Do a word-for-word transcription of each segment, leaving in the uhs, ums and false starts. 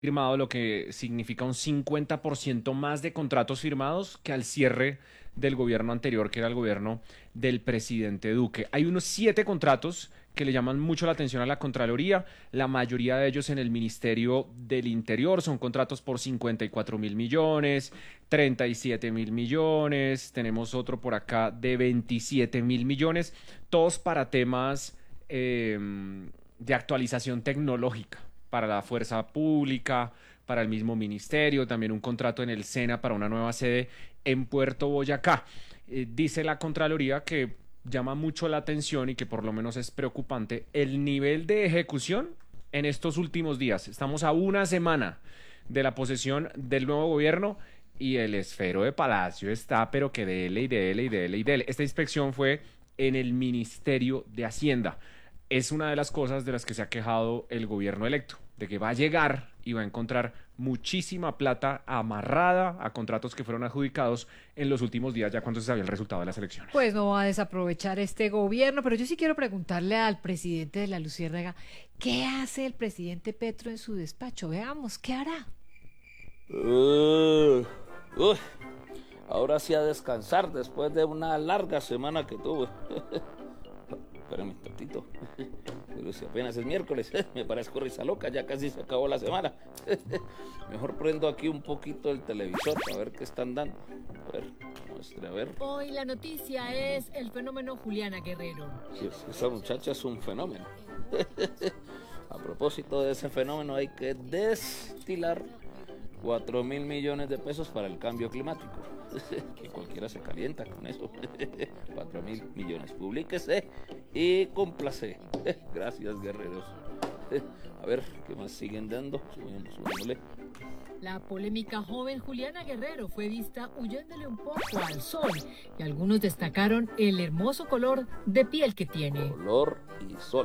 firmado, lo que significa un cincuenta por ciento más de contratos firmados que al cierre del gobierno anterior, que era el gobierno del presidente Duque. Hay unos siete contratos que le llaman mucho la atención a la Contraloría, la mayoría de ellos en el Ministerio del Interior, son contratos por cincuenta y cuatro mil millones, treinta y siete mil millones, tenemos otro por acá de veintisiete mil millones, todos para temas eh, de actualización tecnológica para la fuerza pública, para el mismo ministerio, también un contrato en el SENA para una nueva sede en Puerto Boyacá. Eh, dice la Contraloría que llama mucho la atención y que por lo menos es preocupante el nivel de ejecución en estos últimos días. Estamos a una semana de la posesión del nuevo gobierno y el esfero de Palacio está, pero que dele y dele y dele y dele. Esta inspección fue en el Ministerio de Hacienda. Es una de las cosas de las que se ha quejado el gobierno electo, de que va a llegar y va a encontrar muchísima plata amarrada a contratos que fueron adjudicados en los últimos días, ya cuando se sabía el resultado de las elecciones. Pues no va a desaprovechar este gobierno, pero yo sí quiero preguntarle al presidente de la Luciérnaga, ¿qué hace el presidente Petro en su despacho? Veamos, ¿qué hará? Uh, uy, ahora sí a descansar después de una larga semana que tuve. Espérame un tantito. Pero si apenas es miércoles, me parezco risa loca, ya casi se acabó la semana. Mejor prendo aquí un poquito el televisor a ver qué están dando. A ver, muestre, a ver. Hoy la noticia es el fenómeno Juliana Guerrero. Sí, esa muchacha es un fenómeno. A propósito de ese fenómeno, hay que destilar cuatro mil millones de pesos para el cambio climático. Que cualquiera se calienta con eso. Cuatro mil millones. Publíquese y cúmplase. Gracias, guerreros. A ver, ¿qué más siguen dando? Subimos, subándole. La polémica joven Juliana Guerrero fue vista huyéndole un poco al sol y algunos destacaron el hermoso color de piel que tiene. Color y sol.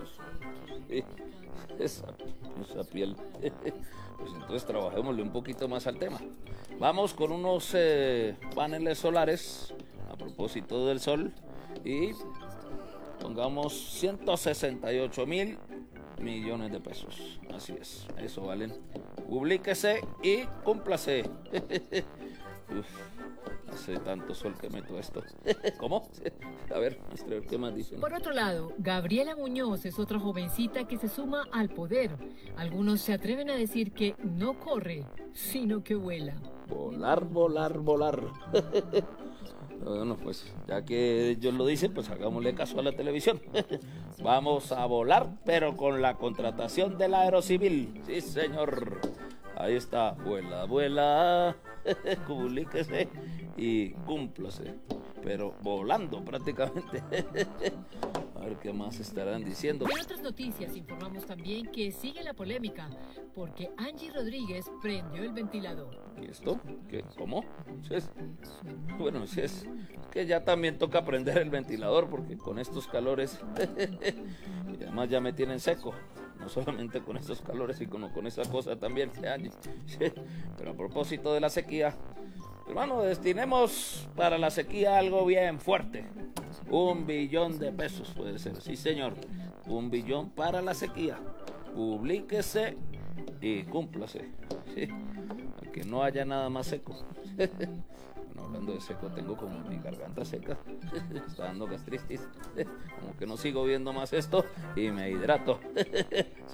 Esa, esa piel. Pues entonces trabajémosle un poquito más al tema. Vamos con unos eh, paneles solares a propósito del sol y pongamos ciento sesenta y ocho mil millones de pesos. Así es, eso valen. Publíquese y cúmplase. Uf, hace tanto sol que meto esto. ¿Cómo? A ver, ¿qué más dicen? Por otro lado, Gabriela Muñoz es otra jovencita que se suma al poder. Algunos se atreven a decir que no corre, sino que vuela. Volar, volar, volar. Bueno, pues ya que ellos lo dicen, pues hagámosle caso a la televisión. Vamos a volar, pero con la contratación del Aerocivil. Sí, señor. Ahí está, vuela, vuela, publíquese y cúmplase, pero volando prácticamente. A ver qué más estarán diciendo. En otras noticias informamos también que sigue la polémica porque Angie Rodríguez prendió el ventilador. ¿Y esto? ¿Qué? ¿Cómo? ¿Sí es? Bueno, si es que ya también toca prender el ventilador porque con estos calores y además ya me tienen seco. No solamente con estos calores, sino con esa cosa también. Pero a propósito de la sequía, hermano, destinemos para la sequía algo bien fuerte. Un billón de pesos puede ser, sí señor. Un billón para la sequía. Publíquese y cúmplase. Sí, que no haya nada más seco. Bueno, hablando de seco, tengo como mi garganta seca. Está dando gastritis. Como que no sigo viendo más esto y me hidrato.